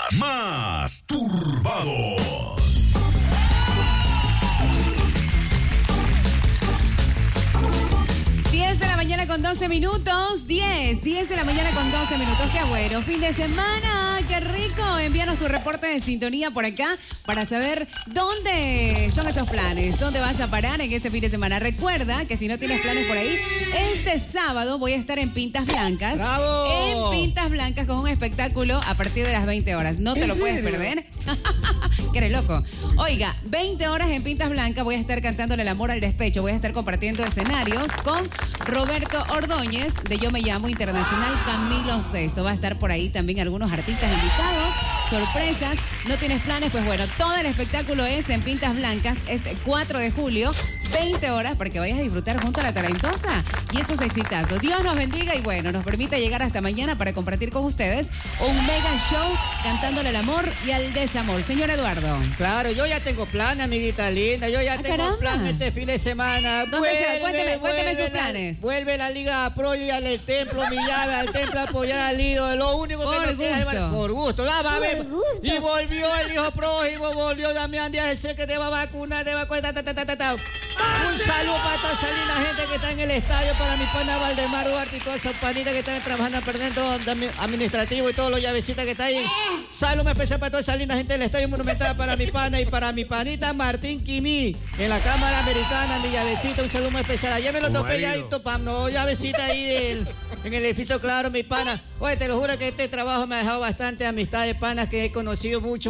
más turbados. De la mañana con 12 minutos, 10 de la mañana con 12 minutos, qué bueno, fin de semana, qué rico, envíanos tu reporte de sintonía por acá para saber dónde son esos planes, dónde vas a parar en este fin de semana. Recuerda que si no tienes planes por ahí, este sábado voy a estar en Pintas Blancas. ¡Bravo! En Pintas Blancas con un espectáculo a partir de las 20 horas, no te lo puedes perder. Que eres loco. Oiga, 20 horas en Pintas Blancas voy a estar cantándole el amor al despecho, voy a estar compartiendo escenarios con Roberto Ordóñez, de Yo Me Llamo Internacional, Camilo Sesto. Va a estar por ahí también algunos artistas invitados, sorpresas. ¿No tienes planes? Pues bueno, todo el espectáculo es en Pintas Blancas, este 4 de julio, 20 horas, para que vayas a disfrutar junto a la talentosa. Y eso es exitazo. Dios nos bendiga y bueno, nos permite llegar hasta mañana para compartir con ustedes un mega show cantándole al amor y al desamor. Señor Eduardo. Claro, yo ya tengo plan, amiguita linda. Yo ya tengo caramba. plan este fin de semana. ¿Dónde se va? Cuénteme sus planes. Vuelve la Liga Pro y al templo, mi llave, al templo a apoyar al ídolo. Lo único que Por no queda es gusto. por gusto. Y volvió el hijo prójimo, volvió Damián Díaz, el ser que te va a vacunar, te va a cuidar, Un saludo para toda esa linda gente que está en el estadio, para mi pana Valdemar Duarte y todas esas panitas que están trabajando perdiendo administrativo y todos los llavecitas que están ahí. Saludo especial para toda esa linda gente del estadio Monumental, para mi pana y para mi panita Martín Quimí en la Cámara Americana, mi llavecita, un saludo muy especial. Ayer me lo topé ya no, llavecita ahí en el edificio Claro, mi pana. Oye, te lo juro que este trabajo me ha dejado bastante amistades, panas que he conocido mucho.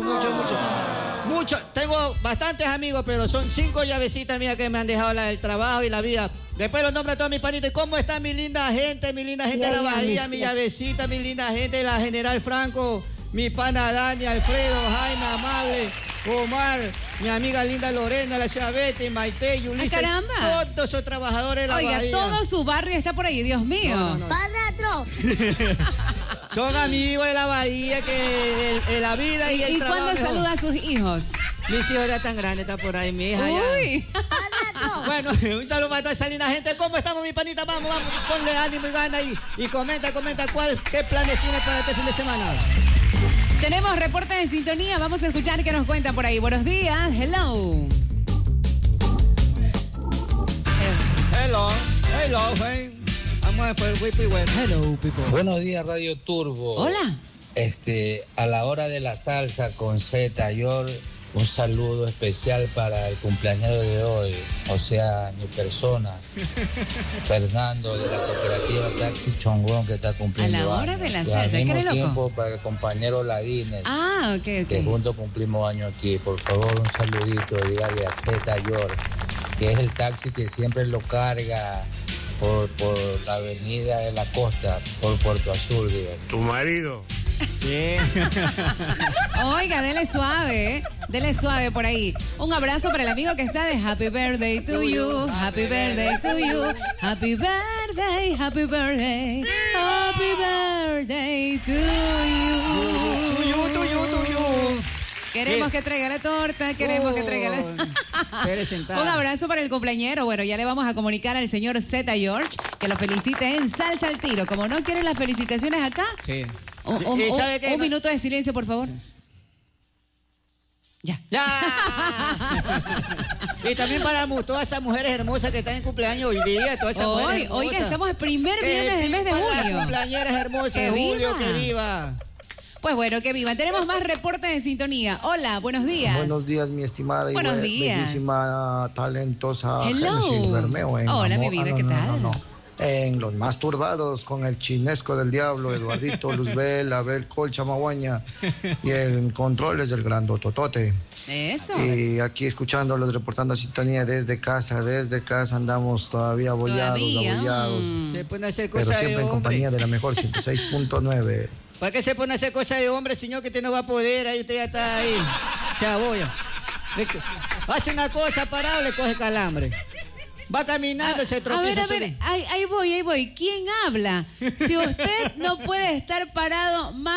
Tengo bastantes amigos, pero son 5 llavecitas mías que me han dejado el trabajo y la vida. Después los nombro a todos mis panitas. ¿Cómo está mi linda gente de la Bahía, mi llavecita, mi linda gente de la General Franco, mi pana Dani, Alfredo, Jaime, Amable, Omar, mi amiga linda Lorena, la ciudad Betty, Maite, Yulisa, caramba. todos esos trabajadores de la Oiga, Bahía. todo su barrio está por ahí, Dios mío. No. ¡Padrastro! Son amigos de la Bahía que en la vida y el ¿Y trabajo. cuándo saluda a sus hijos? Mis hijos ya tan grandes, está por ahí, mi hija Uy. ¡Padrastro! Bueno, un saludo para toda esa linda gente. ¿Cómo estamos, mi panita? Vamos, ponle ánimo y gana y comenta qué planes tienes para este fin de semana. Tenemos reporte de sintonía, vamos a escuchar qué nos cuentan por ahí. Buenos días, hello. Hello, hey. Vamos a por Whippy Web. Hello, people. Buenos días, Radio Turbo. Hola. A la hora de la salsa con Z, un saludo especial para el cumpleañero de hoy, o sea, mi persona, Fernando, de la cooperativa Taxi Chongón, que está cumpliendo A la hora años. de la Y salsa, al ¿qué mismo eres loco? tiempo para el compañero Ladines, Ah, ok. que juntos cumplimos años aquí. Por favor, un saludito, dígale a Z que es el taxi que siempre lo carga por la avenida de la costa, por Puerto Azul, dígale. Tu marido. Bien. Oiga, dele suave por ahí. Un abrazo para el amigo que está de Happy Birthday to you, Happy Birthday to you, Happy Birthday, Happy Birthday, Happy Birthday to you. Queremos que traiga la torta, queremos que traiga la... Un abrazo para el cumpleañero. Bueno, ya le vamos a comunicar al señor Z George que lo felicite en Salsa al Tiro. Como no quiere las felicitaciones acá, Sí. un minuto de silencio, por favor. Ya. Y también para todas esas mujeres hermosas que están en cumpleaños hoy día, todas esas mujeres hermosas. Oiga, estamos el primer viernes del mes de Para las junio. cumpleañeras hermosas ¡Que de julio, viva! que viva. Pues bueno, que vivan. Tenemos más reportes de sintonía. Hola, buenos días. Buenos días, mi estimada y Buenos días. bellísima, talentosa Hello. Génesis Bermeo. Hola, mi vida, ¿qué tal? En Los Más Turbados, con el chinesco del diablo, Eduardito Luzbel, Abel Colcha Maguaña, y en controles del Grandototote. Eso. Y aquí escuchándolos, reportando sintonía desde casa andamos todavía abollados. Se pone a hacer Pero cosas de siempre en hombre. compañía de la mejor 106.9. ¿Para qué se pone a hacer cosas de hombre, señor, que usted no va a poder? Ahí usted ya está ahí. Se abolla. Hace una cosa parado, le coge calambre. Va caminando, se tropieza. A ver, ahí voy. ¿Quién habla? Si usted no puede estar parado más